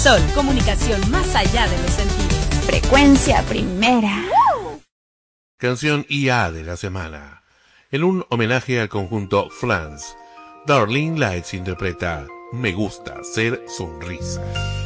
Sol, comunicación más allá de los sentidos. Frecuencia primera. Canción IA de la semana. En un homenaje al conjunto Flans, Darlene Lights interpreta Me gusta ser sonrisa.